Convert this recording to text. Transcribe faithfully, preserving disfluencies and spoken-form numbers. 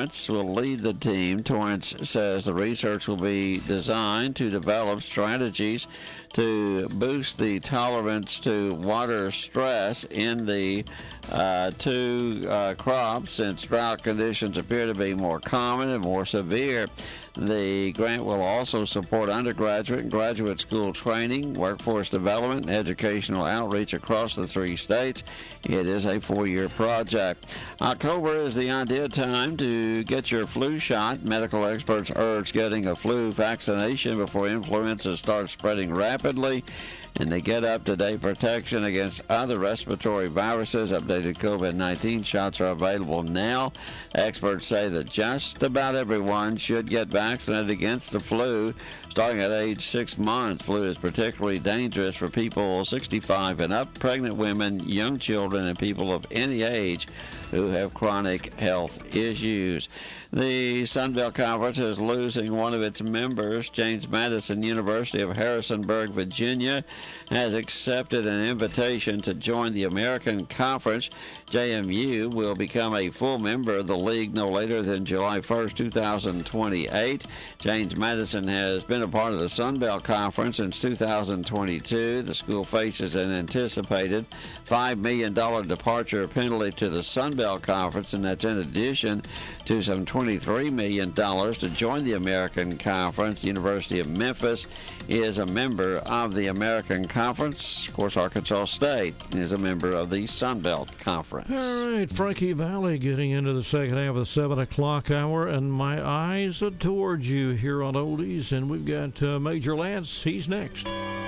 Torrance will lead the team. Torrance says the research will be designed to develop strategies to boost the tolerance to water stress in the uh, two uh, crops, since drought conditions appear to be more common and more severe. The grant will also support undergraduate and graduate school training, workforce development, and educational outreach across the three states. It is a four-year project. October is the ideal time to get your flu shot. Medical experts urge getting a flu vaccination before influenza starts spreading rapidly, and to get up-to-date protection against other respiratory viruses. Updated COVID nineteen shots are available now. Experts say that just about everyone should get vaccinated against the flu starting at age six months. Flu is particularly dangerous for people sixty-five and up, pregnant women, young children, and people of any age who have chronic health issues. The Sunbelt Conference is losing one of its members. James Madison University of Harrisonburg, Virginia, has accepted an invitation to join the American Conference. J M U will become a full member of the league no later than July first, two thousand twenty-eight. James Madison has been a part of the Sunbelt Conference since two thousand twenty-two. The school faces an anticipated five million dollars departure penalty to the Sunbelt Conference, and that's in addition to some twenty-three million dollars to join the American Conference. The University of Memphis is a member of the American Conference. Of course, Arkansas State is a member of the Sunbelt Conference. All right, Frankie Valli getting into the second half of the seven o'clock hour, and my eyes are towards you here on Oldies, and we've got uh, Major Lance. He's next.